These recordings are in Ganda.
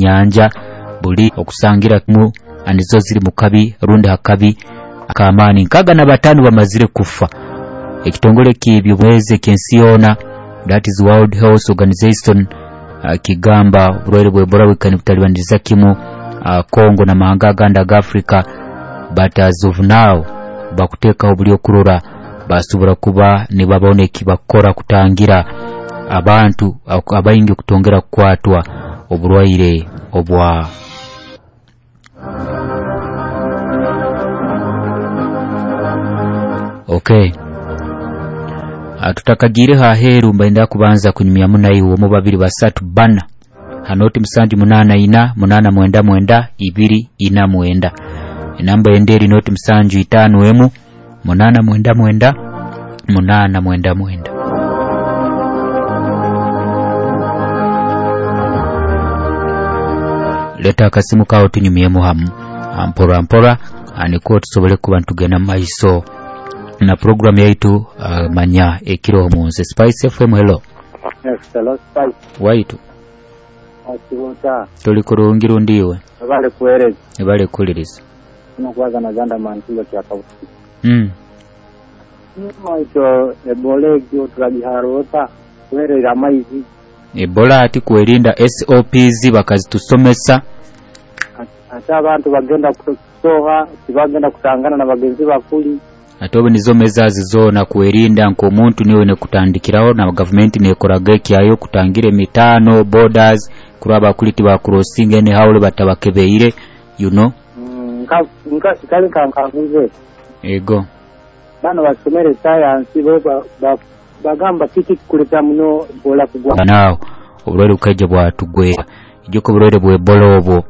nyanja buli okusangira mu anizo ziri mu kabi rundi hakabi akamani nkaga na batanu bamazire kufa ekitongole kibyo bweze kensiona that is World Health Organization kigamba bulwaire bwe Ebola wikani butalibandiza kimu Congo na mahanga aganda ga Africa but as of now bakuteka obuli okurora basubura kuba ne baboneki bakora kutangira abantu abayingi kutongera kwatwa obulwaire obwa okay tutakagire haheru mbaenda kubanza kunyumya munayi wo mu babiri basatu bana hanoti musanji munana ina munana mwenda mwenda ibiri ina mwenda enamba enderi noti musanju itanu emu munana mwenda mwenda munana mwenda mwenda leta akasimu kawo tunyumyemu hamu ampora aniko tusobole kuba ntugena maiso na program yaitu manya ekiro munze Spice FM. Hello. Yes, hello Spice. Waitu asiwota tuli kurungiru ndiwe bale kuliriza nokwaza na ganda mantulo kya kauti ito Ebola ekyo tulabiharota kwerera maizi Ebola ati kwerinda SOPs bakazitusomesa ata abantu bagenda kusoha tibagenda kutangana na bagenzi bakuli atobe nizo mezazi zona kwerinda nko muntu niwe ne kutandikiraho na government ne koraga kyayo kutangire mitano borders kuraba kuliti ba crossing ene hawle batabakebeire you know kali kankanguze ego bana basomere science bagamba kiti kuleta muno bola kugwa nao obulwere ukaje bwa tugwera ijoko bulwere bwe bolobo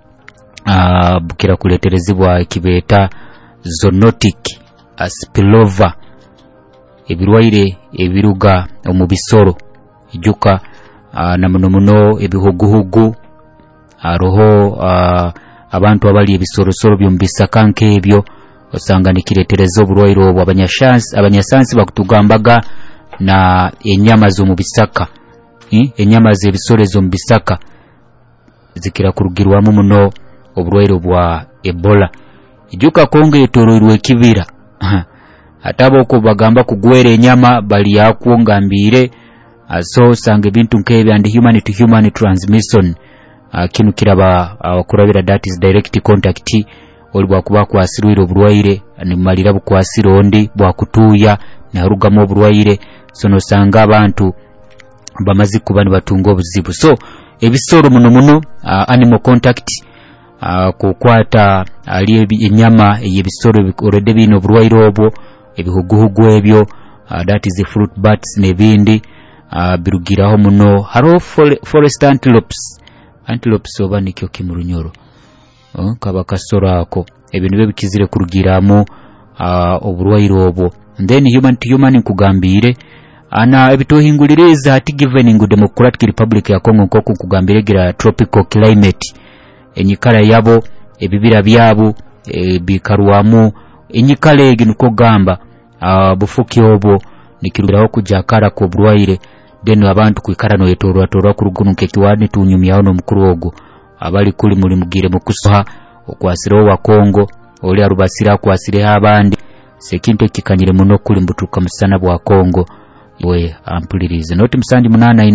bukira kuleterezibwa kibeta zoonotic spillover ebirwaire ebiruga omubisoro ijuka na muno ebihuguhugu aroho abantu abali ebisorosoro byombisaka nkebyo osanga nikiretereza obulwaire obwo abanyasansi bakutugambaga na enyama zo mubisaka enyama ze bisorezo mubisaka zikira kurugirwamu muno obulwaire bwa Ebola ijuka konge etororwe kibira atabo ko bagamba kugwera enyama bali yakuongambire so sange bintu nkebya and human to human transmission kinu kiraba akurabira that is direct contact olibwa kuba kwasirwire obulwaire ni malira bukwasirondi bwa kutuya na rugamo obulwaire sono sanga abantu bamazi kuba ni batunga obuzibu so ebisoro muno animal contact kukwata ali enyama yebisoro already bino obulwaire obwo ebihuguhugu ebyo that is the fruit bats nebindi birugiraho muno haro forest antelopes oba nikyo kimurunyoro kaba kasoro ako ebintu bebikizire kurugiramo obulwaire obwo then human to human kugambire ana ebitohinguliriza ati given ngu Democratic Republic ya Congo nkoko kugambire gira tropical climate enyikala yabo ebibira byabo bikarwamu enyikala eginuko gamba bufuki obwo nikirugiraho kujakara ko bulwaire then abantu kwikara no yetorwa kurugunuke kiwani tunyumyaho no mukuru ogwo abali kuli muri mugire mukusoha okwasiraho wa Congo oli arubasira kwasire abandi sekinto kikanyire muno kuli mbutuka musana bwa Congo we ampulirize noti musanji munana